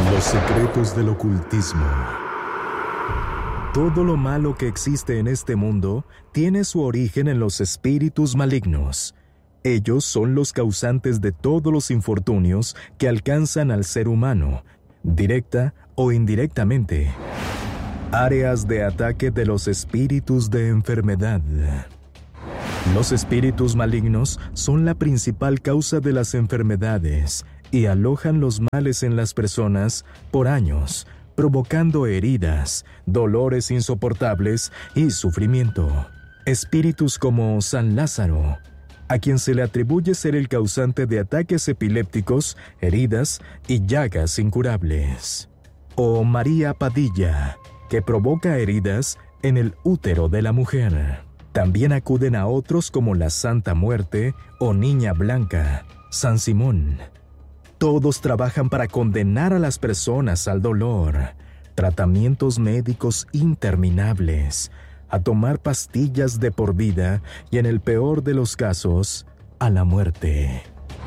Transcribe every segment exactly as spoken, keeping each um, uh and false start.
Los secretos del ocultismo. Todo lo malo que existe en este mundo tiene su origen en los espíritus malignos. Ellos son los causantes de todos los infortunios que alcanzan al ser humano, directa o indirectamente. Áreas de ataque de los espíritus de enfermedad. Los espíritus malignos son la principal causa de las enfermedades y alojan los males en las personas por años, provocando heridas, dolores insoportables y sufrimiento. Espíritus como San Lázaro, a quien se le atribuye ser el causante de ataques epilépticos, heridas y llagas incurables. O María Padilla, que provoca heridas en el útero de la mujer. También acuden a otros como la Santa Muerte o Niña Blanca, San Simón. Todos trabajan para condenar a las personas al dolor, tratamientos médicos interminables, a tomar pastillas de por vida y, en el peor de los casos, a la muerte.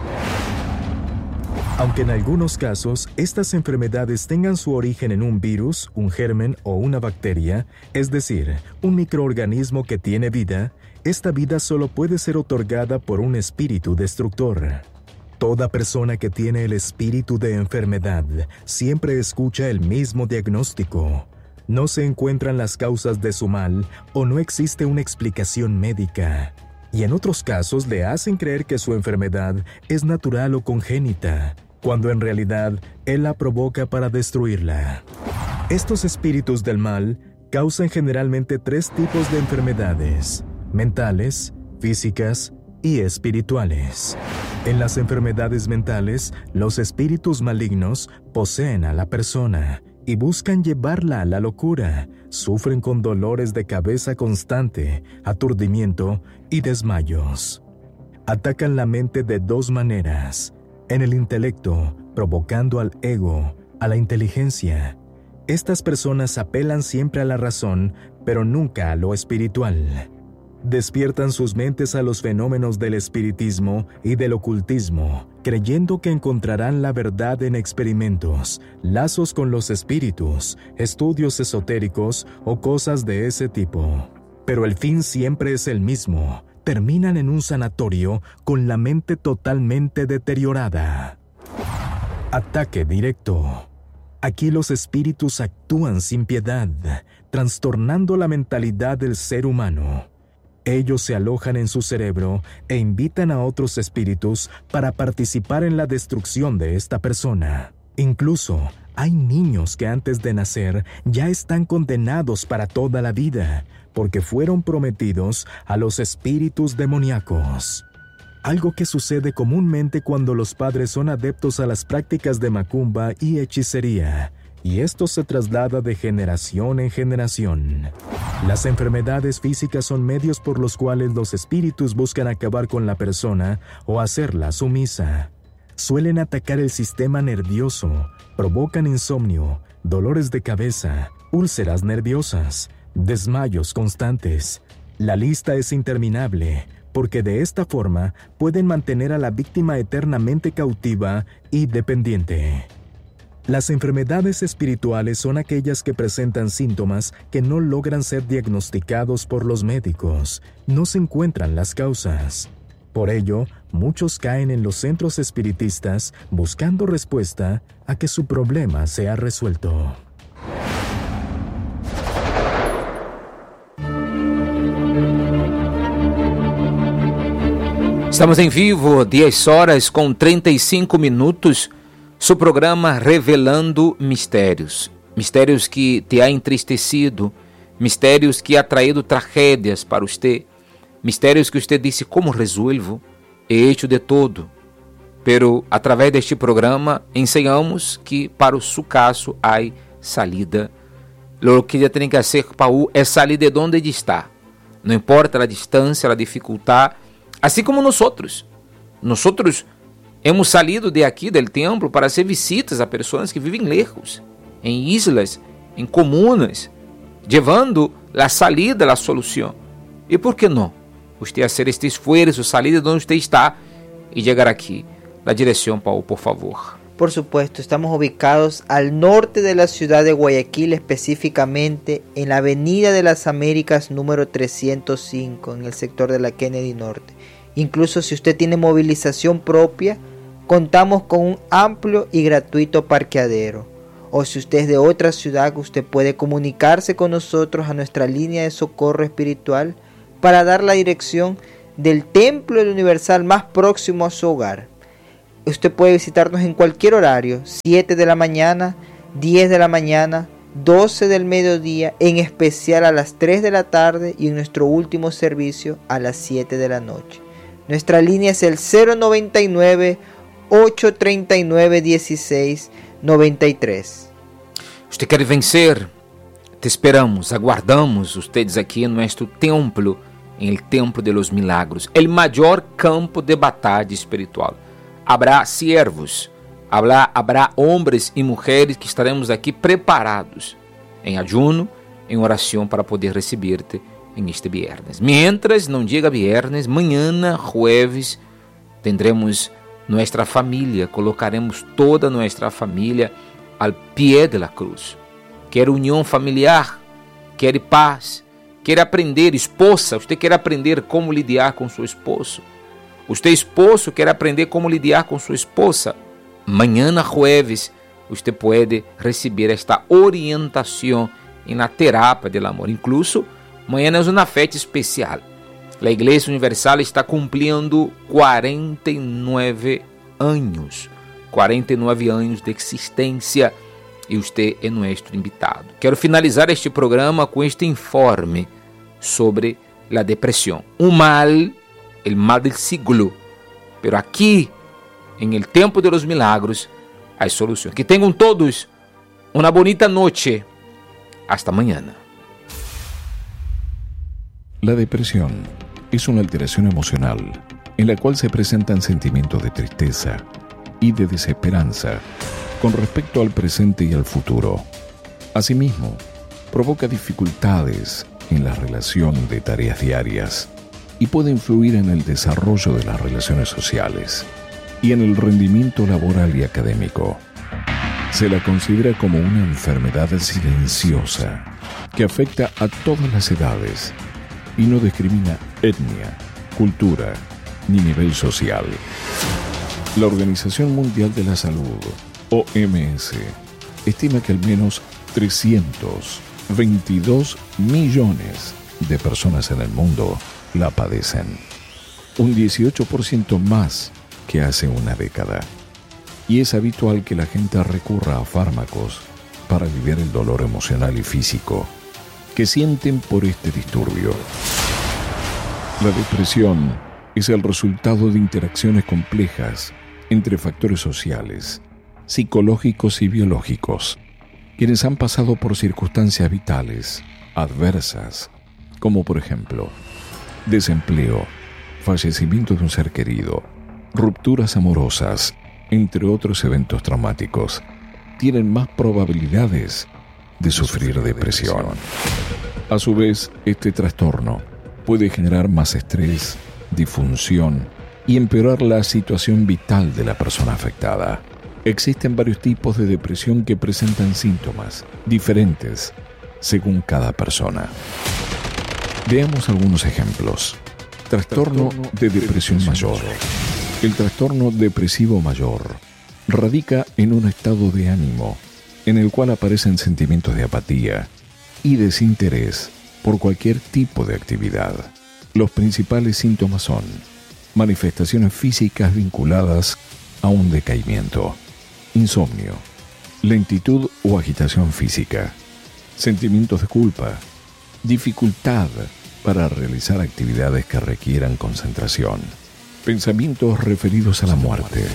Aunque en algunos casos estas enfermedades tengan su origen en un virus, un germen o una bacteria, es decir, un microorganismo que tiene vida, esta vida solo puede ser otorgada por un espíritu destructor. Toda persona que tiene el espíritu de enfermedad siempre escucha el mismo diagnóstico. No se encuentran las causas de su mal o no existe una explicación médica. Y en otros casos le hacen creer que su enfermedad es natural o congénita, cuando en realidad él la provoca para destruirla. Estos espíritus del mal causan generalmente tres tipos de enfermedades: mentales, físicas y espirituales. En las enfermedades mentales, los espíritus malignos poseen a la persona y buscan llevarla a la locura. Sufren con dolores de cabeza constante, aturdimiento y desmayos. Atacan la mente de dos maneras: en el intelecto, provocando al ego, a la inteligencia. Estas personas apelan siempre a la razón, pero nunca a lo espiritual. Despiertan sus mentes a los fenómenos del espiritismo y del ocultismo, creyendo que encontrarán la verdad en experimentos, lazos con los espíritus, estudios esotéricos o cosas de ese tipo. Pero el fin siempre es el mismo: terminan en un sanatorio con la mente totalmente deteriorada. Ataque directo. Aquí los espíritus actúan sin piedad, trastornando la mentalidad del ser humano. Ellos se alojan en su cerebro e invitan a otros espíritus para participar en la destrucción de esta persona. Incluso, hay niños que antes de nacer ya están condenados para toda la vida, porque fueron prometidos a los espíritus demoníacos. Algo que sucede comúnmente cuando los padres son adeptos a las prácticas de macumba y hechicería, y esto se traslada de generación en generación. Las enfermedades físicas son medios por los cuales los espíritus buscan acabar con la persona o hacerla sumisa. Suelen atacar el sistema nervioso, provocan insomnio, dolores de cabeza, úlceras nerviosas, desmayos constantes. La lista es interminable, porque de esta forma pueden mantener a la víctima eternamente cautiva y dependiente. Las enfermedades espirituales son aquellas que presentan síntomas que no logran ser diagnosticados por los médicos. No se encuentran las causas. Por ello, muchos caen en los centros espiritistas buscando respuesta a que su problema sea resuelto. Estamos em vivo, dez horas com trinta e cinco minutos. Seu programa Revelando Mistérios. Mistérios que te ha entristecido, mistérios que ha traído tragédias para você, mistérios que você disse: como resolvo? He hecho de todo. Pero, através deste programa, ensinamos que para o seu caso há salida. Lo que você tem que fazer para o é sair de onde ele está. Não importa a distância, a dificuldade, assim como nós outros. Nós outros hemos salido de aqui, del templo, para hacer visitas a pessoas que vivem lejos, em islas, em comunas, llevando a salida, a solução. E por que não? Você fazer este esforço, sair de onde você está e chegar aqui. Na direção, Paulo, por favor. Por supuesto, estamos ubicados al norte de la ciudad de Guayaquil, específicamente en la Avenida de las Américas número trescientos cinco, en el sector de la Kennedy Norte. Incluso si usted tiene movilización propia, contamos con un amplio y gratuito parqueadero. O si usted es de otra ciudad, usted puede comunicarse con nosotros a nuestra línea de socorro espiritual para dar la dirección del Templo del Universal más próximo a su hogar. Usted puede visitarnos en cualquier horario, siete de la mañana, diez de la mañana, doce del mediodía, en especial a las tres de la tarde y en nuestro último servicio a las siete de la noche. Nuestra línea es el cero noventa y nueve, ocho treinta y nueve, dieciséis noventa y tres. Usted quer vencer? Te esperamos, aguardamos ustedes aqui em nosso templo, em el Templo de los Milagros, el maior campo de batalha espiritual. Habrá siervos, habrá, habrá homens e mulheres que estaremos aqui preparados, em ayuno, em oração para poder receber-te em este viernes. Mientras não diga viernes, mañana, jueves, tendremos nossa família, colocaremos toda nossa família al pie de la cruz. Quer união familiar, quer paz, quer aprender, esposa, você quer aprender como lidar com seu esposo. Usted esposo quer aprender como lidar com sua esposa. Mañana jueves, você pode receber esta orientação na terapia do amor. Incluso, mañana é uma festa especial. A Igreja Universal está cumprindo quarenta e nove anos. quarenta e nove anos de existência. E você é nosso invitado. Quero finalizar este programa com este informe sobre a depressão. Um mal, el mal del siglo. Pero aqui, em el Tempo de los Milagros, hay solución. Que tenham todos uma bonita noche. Hasta mañana. La depresión es una alteración emocional en la cual se presentan sentimientos de tristeza y de desesperanza con respecto al presente y al futuro. Asimismo, provoca dificultades en la relación de tareas diarias y puede influir en el desarrollo de las relaciones sociales y en el rendimiento laboral y académico. Se la considera como una enfermedad silenciosa que afecta a todas las edades y no discrimina etnia, cultura ni nivel social. La Organización Mundial de la Salud, O M S, estima que al menos trescientos veintidós millones de personas en el mundo la padecen, un dieciocho por ciento más que hace una década. Y es habitual que la gente recurra a fármacos para aliviar el dolor emocional y físico que sienten por este disturbio. La depresión es el resultado de interacciones complejas entre factores sociales, psicológicos y biológicos, quienes han pasado por circunstancias vitales adversas, como por ejemplo desempleo, fallecimiento de un ser querido, rupturas amorosas, entre otros eventos traumáticos, tienen más probabilidades de sufrir depresión. A su vez, este trastorno puede generar más estrés, disfunción y empeorar la situación vital de la persona afectada. Existen varios tipos de depresión que presentan síntomas diferentes según cada persona. Veamos algunos ejemplos. Trastorno de depresión mayor. El trastorno depresivo mayor radica en un estado de ánimo en el cual aparecen sentimientos de apatía y desinterés por cualquier tipo de actividad. Los principales síntomas son manifestaciones físicas vinculadas a un decaimiento, insomnio, lentitud o agitación física, sentimientos de culpa, dificultad para realizar actividades que requieran concentración, pensamientos referidos a la muerte.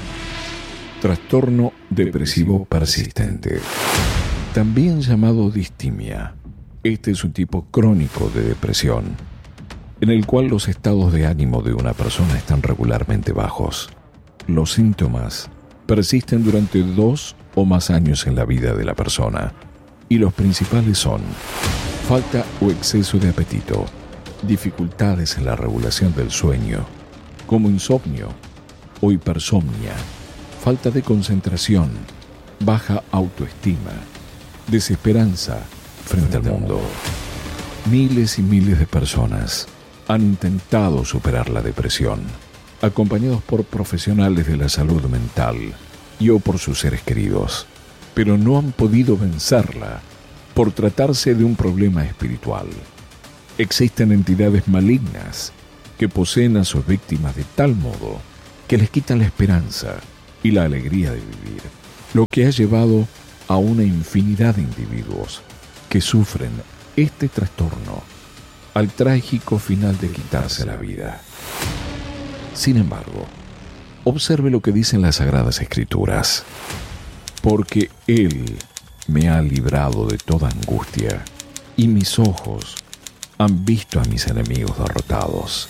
Trastorno depresivo persistente, también llamado distimia. Este es un tipo crónico de depresión, en el cual los estados de ánimo de una persona están regularmente bajos. Los síntomas persisten durante dos o más años en la vida de la persona, y los principales son falta o exceso de apetito, dificultades en la regulación del sueño, como insomnio o hipersomnia, falta de concentración, baja autoestima, desesperanza frente al mundo. Miles y miles de personas han intentado superar la depresión, acompañados por profesionales de la salud mental y o por sus seres queridos, pero no han podido vencerla por tratarse de un problema espiritual. Existen entidades malignas que poseen a sus víctimas de tal modo que les quitan la esperanza y la alegría de vivir, lo que ha llevado a una infinidad de individuos que sufren este trastorno al trágico final de quitarse la vida. Sin embargo, observe lo que dicen las Sagradas Escrituras. Porque Él me ha librado de toda angustia, y mis ojos han visto a mis enemigos derrotados.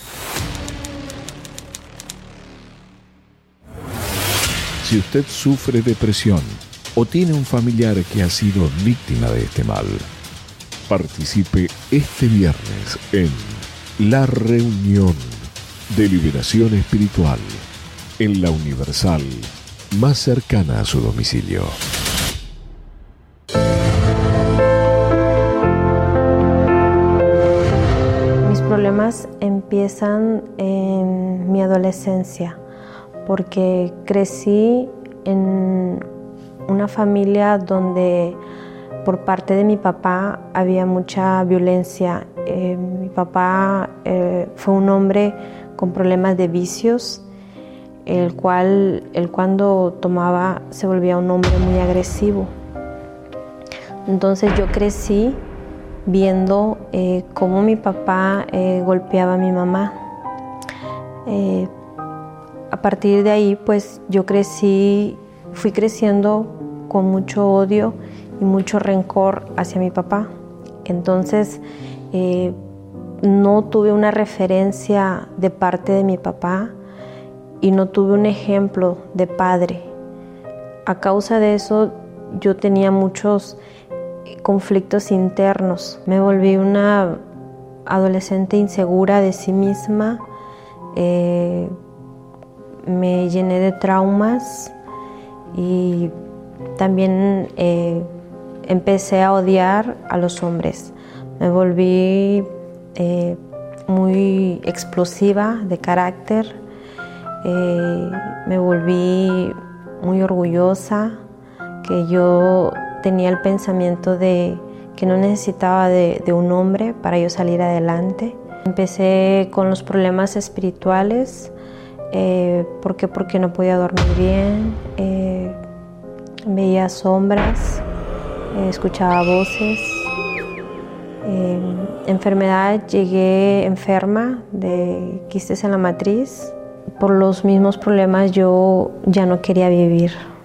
Si usted sufre depresión o tiene un familiar que ha sido víctima de este mal, participe este viernes en la reunión de liberación espiritual en la Universal más cercana a su domicilio. Mis problemas empiezan en mi adolescencia, porque crecí en una familia donde por parte de mi papá había mucha violencia. Eh, mi papá eh, fue un hombre con problemas de vicios, el cual él cuando tomaba se volvía un hombre muy agresivo. Entonces yo crecí viendo eh, cómo mi papá eh, golpeaba a mi mamá. Eh, a partir de ahí, pues yo crecí, fui creciendo con mucho odio y mucho rencor hacia mi papá. Entonces eh, no tuve una referencia de parte de mi papá y no tuve un ejemplo de padre. A causa de eso yo tenía muchos conflictos internos. Me volví una adolescente insegura de sí misma. Eh, me llené de traumas y también eh, empecé a odiar a los hombres. Me volví eh, muy explosiva de carácter. Eh, me volví muy orgullosa, que yo tenía el pensamiento de que no necesitaba de, de un hombre para yo salir adelante. Empecé con los problemas espirituales, eh, porque, porque no podía dormir bien, eh, veía sombras, eh, escuchaba voces. Eh, enfermedad, llegué enferma de quistes en la matriz. Por los mismos problemas yo ya no quería vivir.